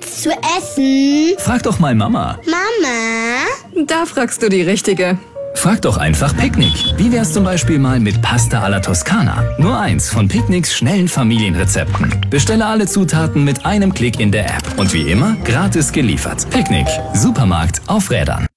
was zu essen? Frag doch mal Mama. Mama? Da fragst du die Richtige. Frag doch einfach Picknick. Wie wär's zum Beispiel mal mit Pasta alla Toskana? Nur eins von Picknicks schnellen Familienrezepten. Bestelle alle Zutaten mit einem Klick in der App. Und wie immer, gratis geliefert. Picknick. Supermarkt auf Rädern.